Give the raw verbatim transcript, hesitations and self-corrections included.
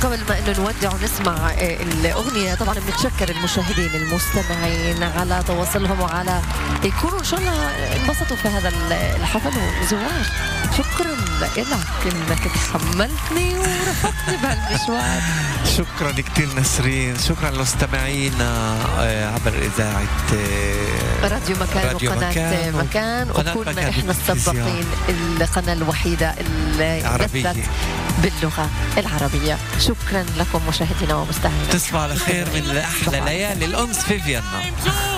قبل ما انه نودع ونسمع الاغنيه، طبعا بنتشكر المشاهدين المستمعين على تواصلهم وعلى يكونوا ان شاء الله انبسطوا في هذا الحفل والزواج. شكرا لك انك تحملتني ورفقتني بهالمشوار. شكرا كثير نسرين، شكرا لمستمعينا عبر اذاعه راديو مكان راديو وقناه مكان, مكان. وكنا احنا السباقين، القناه الوحيده اللي بثت باللغه العربيه. شكرا لكم مشاهدينا ومستمعينا، تصبحوا على خير من احلى ليالي الانس في فيينا.